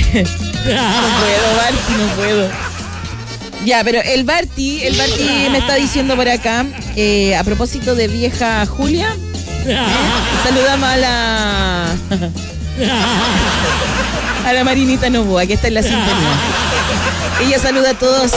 No puedo, Barty, no puedo. Ya, pero el Barty me está diciendo por acá, a propósito de vieja Julia, saludamos a la Marinita Novoa, que está en la sintonía. Ella saluda a todos